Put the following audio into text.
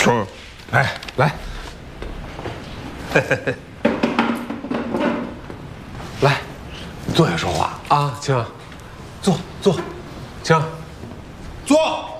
哎，来，来，坐下说话啊，请坐，请坐。